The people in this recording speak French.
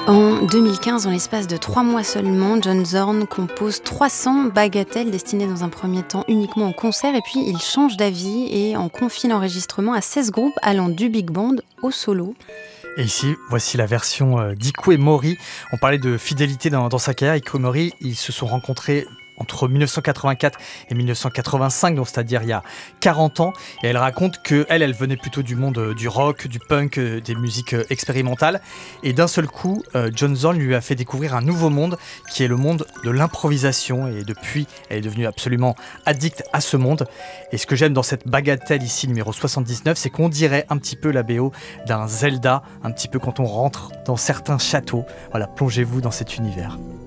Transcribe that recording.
En 2015, en l'espace de 3 mois seulement, John Zorn compose 300 bagatelles destinées dans un premier temps uniquement en concert et puis il change d'avis et en confie l'enregistrement à 16 groupes allant du big band au solo. Et ici, voici la version d'Ikue Mori. On parlait de fidélité dans sa carrière. Ikue Mori, ils se sont rencontrés entre 1984 et 1985, donc c'est-à-dire il y a 40 ans. Et elle raconte qu'elle venait plutôt du monde du rock, du punk, des musiques expérimentales. Et d'un seul coup, John Zorn lui a fait découvrir un nouveau monde, qui est le monde de l'improvisation. Et depuis, elle est devenue absolument addicte à ce monde. Et ce que j'aime dans cette bagatelle ici, numéro 79, c'est qu'on dirait un petit peu la BO d'un Zelda, un petit peu quand on rentre dans certains châteaux. Voilà, plongez-vous dans cet univers.